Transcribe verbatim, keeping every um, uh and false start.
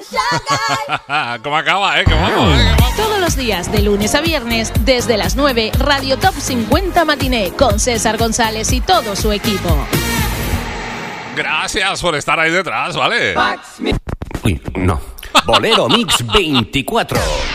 ¿Cómo acaba, eh? ¿Cómo acaba, eh? Todos los días, de lunes a viernes, desde las nueve, Radio Top cincuenta Matiné, con César González y todo su equipo. Gracias por estar ahí detrás, ¿vale? Uy, no. Bolero Mix veinticuatro.